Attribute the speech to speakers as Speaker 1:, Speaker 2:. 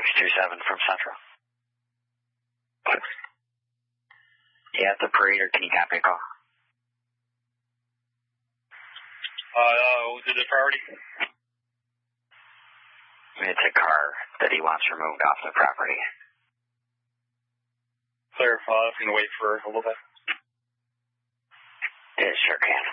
Speaker 1: 627 from Central. Yeah, at the parade, or can you copy a call?
Speaker 2: Was it a priority?
Speaker 1: It's a car that he wants removed off the property.
Speaker 2: Clear. I was going to wait for a little bit.
Speaker 1: It sure can.